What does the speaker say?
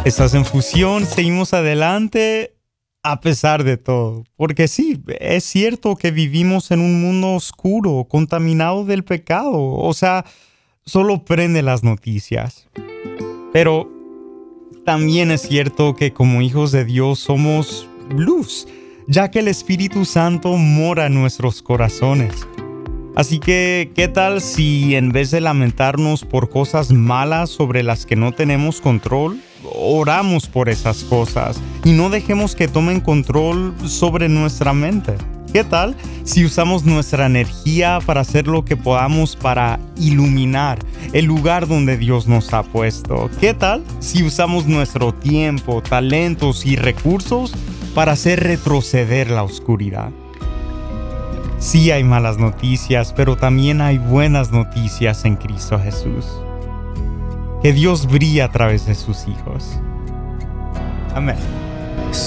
Estás en Fusión, seguimos adelante a pesar de todo. Porque sí, es cierto que vivimos en un mundo oscuro, contaminado del pecado. O sea, solo prende las noticias. Pero también es cierto que como hijos de Dios somos luz, ya que el Espíritu Santo mora en nuestros corazones. Así que, ¿qué tal si en vez de lamentarnos por cosas malas sobre las que no tenemos control, oramos por esas cosas y no dejemos que tomen control sobre nuestra mente? ¿Qué tal si usamos nuestra energía para hacer lo que podamos para iluminar el lugar donde Dios nos ha puesto? ¿Qué tal si usamos nuestro tiempo, talentos y recursos para hacer retroceder la oscuridad? Sí hay malas noticias, pero también hay buenas noticias en Cristo Jesús. Que Dios brilla a través de sus hijos. Amén.